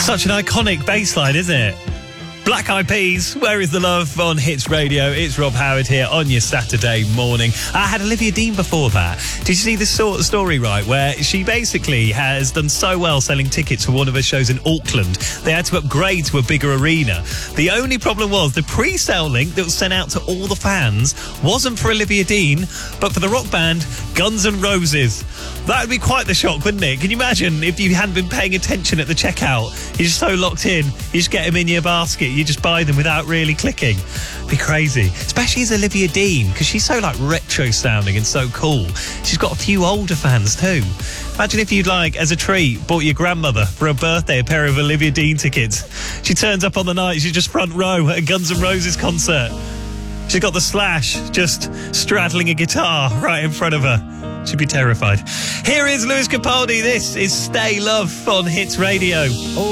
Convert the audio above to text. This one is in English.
Such an iconic bass line, isn't it? Black Eyed Peas, Where is the Love on Hits Radio. It's Rob Howard here on your Saturday morning. I had Olivia Dean before that. Did you see this sort of story, right, where she basically has done so well selling tickets for one of her shows in Auckland, they had to upgrade to a bigger arena. The only problem was the pre-sale link that was sent out to all the fans wasn't for Olivia Dean, but for the rock band Guns N' Roses. That would be quite the shock, wouldn't it? Can you imagine if you hadn't been paying attention at the checkout? You're just so locked in, you just get them in your basket, you just buy them without really clicking. Be crazy. Especially as Olivia Dean, because she's so like retro sounding and so cool. She's got a few older fans too. Imagine if you'd like, as a treat, bought your grandmother for her birthday a pair of Olivia Dean tickets. She turns up on the night, she's just front row at a Guns N' Roses concert. She's got the Slash just straddling a guitar right in front of her. She'd be terrified. Here is Lewis Capaldi. This is Stay Love on Hits Radio.